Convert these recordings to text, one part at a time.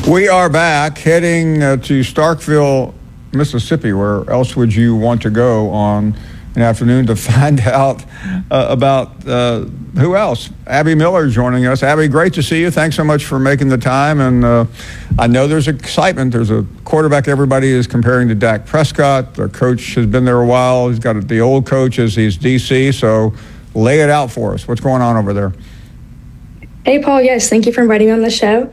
We are back, heading to Starkville, Mississippi. Where else would you want to go on an afternoon to find out about who else? Abby Miller joining us. Abby, great to see you. Thanks so much for making the time. And I know there's excitement. There's a quarterback everybody is comparing to Dak Prescott. The coach has been there a while. He's got the old coach as he's DC. So lay it out for us. What's going on over there? Hey, Paul. Yes, thank you for inviting me on the show.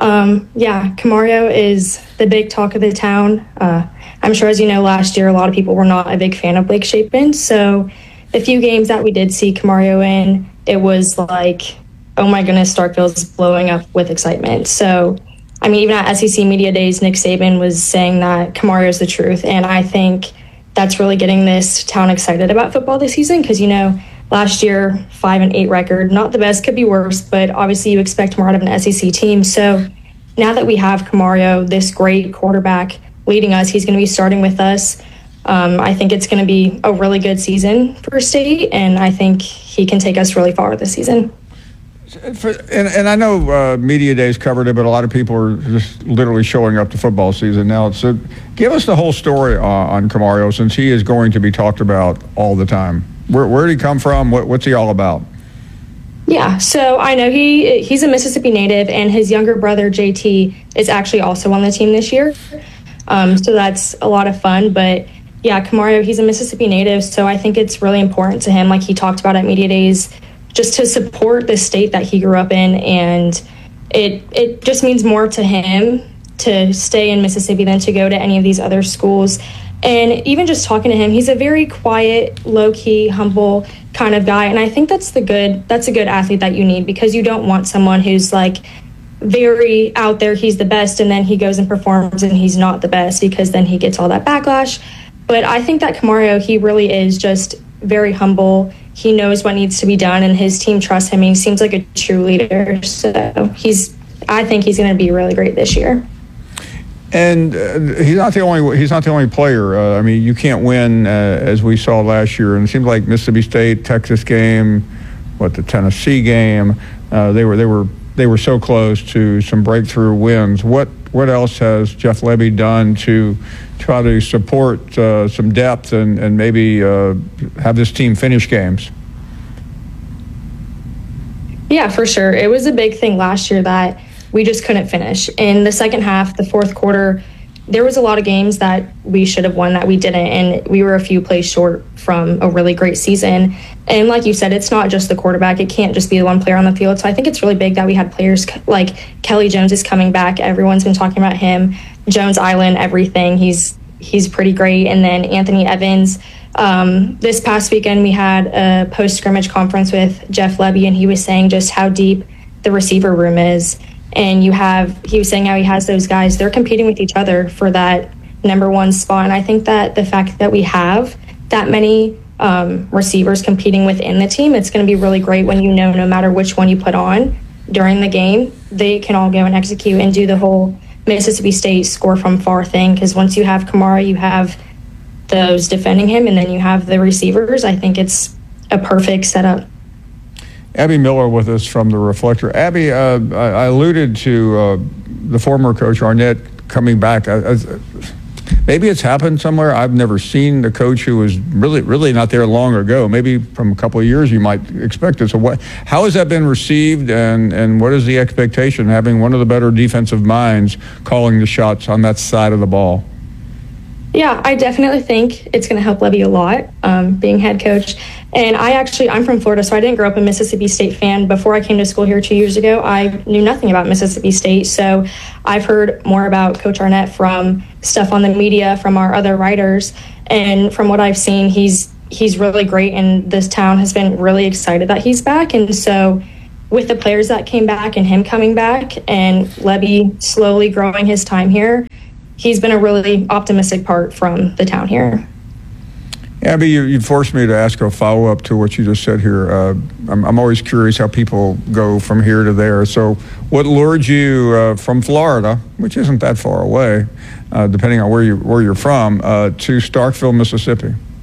Camario is the big talk of the town. I'm sure, as you know, last year a lot of people were not a big fan of Blake Shapen. So the few games that we did see Camario in, it was like, oh my goodness, Starkville's blowing up with excitement. So, I mean, even at SEC Media Days, Nick Saban was saying that Camario is the truth. And I think that's really getting this town excited about football this season because, you know, last year, 5-8 record, not the best, could be worse, but obviously you expect more out of an SEC team. So now that we have Camario, this great quarterback leading us, he's going to be starting with us. I think it's going to be a really good season for State, and I think he can take us really far this season. And I know Media Days covered it, but a lot of people are just literally showing up to football season now. So give us the whole story on Camario, since he is going to be talked about all the time. Where did he come from? What's he all about? Yeah, so I know he's a Mississippi native, and his younger brother, JT, is actually also on the team this year. So that's a lot of fun. But, yeah, Camario, he's a Mississippi native, so I think it's really important to him, like he talked about at Media Days, just to support the state that he grew up in. And it just means more to him to stay in Mississippi than to go to any of these other schools. And even just talking to him, he's a very quiet, low-key, humble kind of guy. And I think that's a good athlete that you need, because you don't want someone who's like very out there, he's the best, and then he goes and performs and he's not the best, because then he gets all that backlash. But I think that Camario, he really is just very humble. He knows what needs to be done, and his team trusts him. He seems like a true leader. So I think he's going to be really great this year. And he's not the only player. I mean, you can't win as we saw last year. And it seems like Mississippi State, Texas game, the Tennessee game, they were so close to some breakthrough wins. What else has Jeff Lebby done to try to support some depth and maybe have this team finish games? Yeah, for sure. It was a big thing last year that we just couldn't finish. In the second half, the fourth quarter, there was a lot of games that we should have won that we didn't, and we were a few plays short from a really great season. And like you said, it's not just the quarterback. It can't just be the one player on the field. So I think it's really big that we had players like Kelly Jones is coming back. Everyone's been talking about him. Jones Island, everything. He's pretty great. And then Anthony Evans. This past weekend, we had a post-scrimmage conference with Jeff Lebby, and he was saying just how deep the receiver room is. And he was saying how he has those guys, they're competing with each other for that number one spot. And I think that the fact that we have that many receivers competing within the team, it's going to be really great when no matter which one you put on during the game, they can all go and execute and do the whole Mississippi State score from far thing. Because once you have Kamara, you have those defending him, and then you have the receivers. I think it's a perfect setup. Abby Miller with us from The Reflector. Abby, I alluded to the former coach Arnett coming back. Maybe it's happened somewhere. I've never seen the coach who was really not there long ago. Maybe from a couple of years you might expect it. So how has that been received, and what is the expectation, having one of the better defensive minds calling the shots on that side of the ball? Yeah, I definitely think it's going to help Lebby a lot, being head coach. And I'm from Florida, so I didn't grow up a Mississippi State fan. Before I came to school here 2 years ago, I knew nothing about Mississippi State. So I've heard more about Coach Arnett from stuff on the media, from our other writers. And from what I've seen, he's really great, and this town has been really excited that he's back. And so with the players that came back and him coming back and Lebby slowly growing his time here, he's been a really optimistic part from the town here. Abby, you forced me to ask a follow-up to what you just said here. I'm always curious how people go from here to there. So what lured you from Florida, which isn't that far away, depending on where you're from, to Starkville, Mississippi?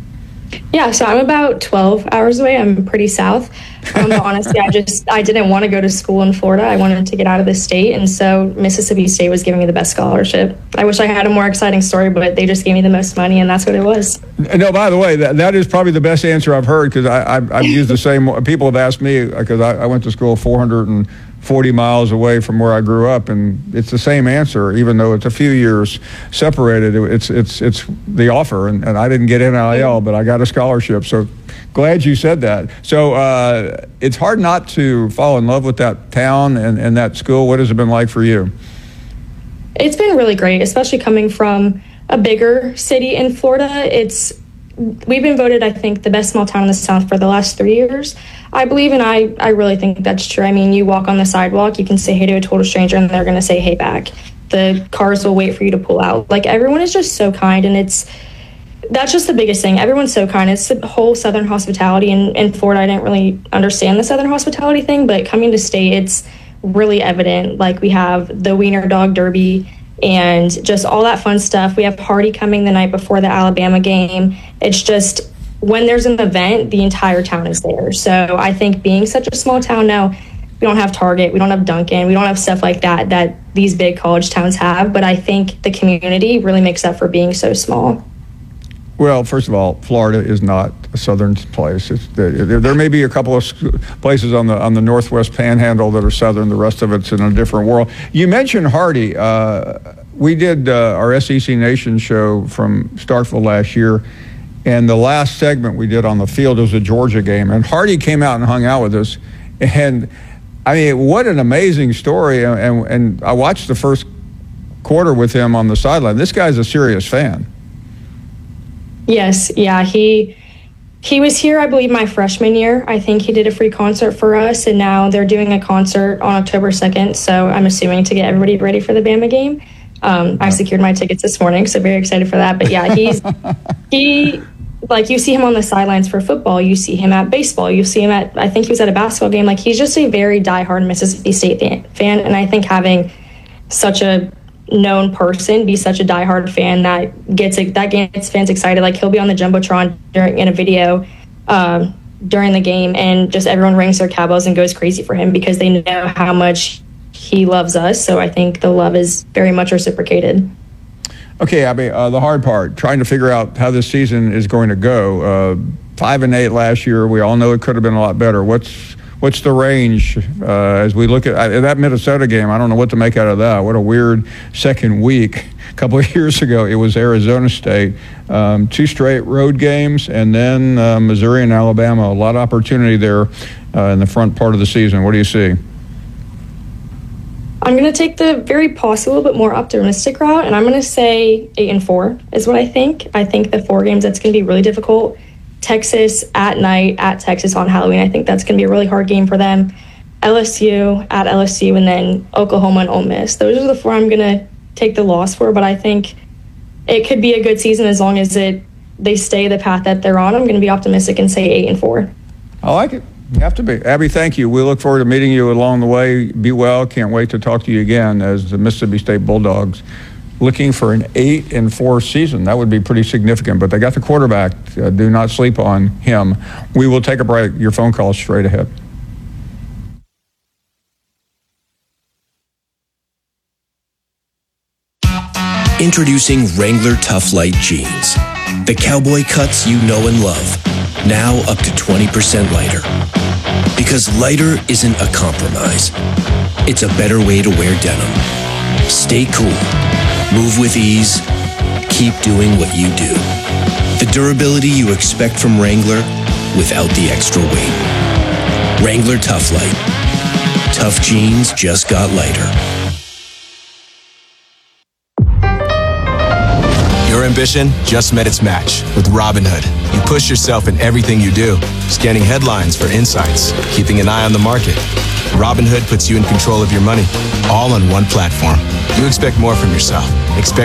Yeah, so I'm about 12 hours away. I'm pretty south. But honestly, I didn't want to go to school in Florida. I wanted to get out of the state. And so Mississippi State was giving me the best scholarship. I wish I had a more exciting story, but they just gave me the most money, and that's what it was. No, by the way, that is probably the best answer I've heard, because I've used the same. People have asked me, because I went to school 440 miles away from where I grew up, and it's the same answer, even though it's a few years separated. It's the offer, and I didn't get NIL, but I got a scholarship. So glad you said that. So it's hard not to fall in love with that town and that school. What has it been like for you? It's been really great, especially coming from a bigger city in Florida. We've been voted, I think, the best small town in the South for the last 3 years, I believe, and I really think that's true. I mean, you walk on the sidewalk, you can say hey to a total stranger, and they're going to say hey back. The cars will wait for you to pull out. Like, everyone is just so kind, and that's just the biggest thing. Everyone's so kind. It's the whole Southern hospitality. In Florida, I didn't really understand the Southern hospitality thing, but coming to state, it's really evident. Like, we have the Wiener Dog Derby and just all that fun stuff. We have Hardy coming the night before the Alabama game. It's just, when there's an event, the entire town is there. So I think being such a small town now, we don't have Target, we don't have Dunkin', we don't have stuff like that these big college towns have. But I think the community really makes up for being so small. Well, first of all, Florida is not a southern place. There may be a couple of places on the northwest panhandle that are southern. The rest of it's in a different world. You mentioned Hardy. We did our SEC Nation show from Starkville last year, and the last segment we did on the field was a Georgia game, and Hardy came out and hung out with us. And I mean, what an amazing story! And I watched the first quarter with him on the sideline. This guy's a serious fan. Yes, yeah, he was here, I believe, my freshman year. I think he did a free concert for us, and now they're doing a concert on October 2nd, so I'm assuming to get everybody ready for the Bama game. I secured my tickets this morning, so very excited for that. But yeah, like, you see him on the sidelines for football, you see him at baseball, you see him I think he was at a basketball game. Like, he's just a very diehard Mississippi State fan, and I think having such a known person be such a diehard fan that gets fans excited. Like, he'll be on the Jumbotron in a video during the game, and just everyone rings their cowbells and goes crazy for him because they know how much he loves us. So I think the love is very much reciprocated. Okay, Abby, the hard part, trying to figure out how this season is going to go. 5-8 last year, we all know it could have been a lot better. What's the range as we look at that Minnesota game? I don't know what to make out of that. What a weird second week. A couple of years ago, it was Arizona State. 2 straight road games, and then Missouri and Alabama. A lot of opportunity there in the front part of the season. What do you see? I'm going to take the very possible but more optimistic route, and I'm going to say 8-4 is what I think. I think the 4 games, that's going to be really difficult. Texas at night, at Texas on Halloween. I think that's going to be a really hard game for them. LSU at LSU, and then Oklahoma and Ole Miss. Those are the 4 I'm going to take the loss for, but I think it could be a good season as long as they stay the path that they're on. I'm going to be optimistic and say 8-4. I like it. You have to be. Abby, thank you. We look forward to meeting you along the way. Be well. Can't wait to talk to you again as the Mississippi State Bulldogs looking for an 8-4 season. That would be pretty significant, but they got the quarterback. Do not sleep on him. We will take a break. Your phone call is straight ahead. Introducing Wrangler Tough Light Jeans. The cowboy cuts you know and love. Now up to 20% lighter. Because lighter isn't a compromise. It's a better way to wear denim. Stay cool. Move with ease. Keep doing what you do. The durability you expect from Wrangler without the extra weight. Wrangler Tough Light. Tough jeans just got lighter. Your ambition just met its match with Robinhood. You push yourself in everything you do, scanning headlines for insights, keeping an eye on the market. Robinhood puts you in control of your money, all on one platform. You expect more from yourself. Expect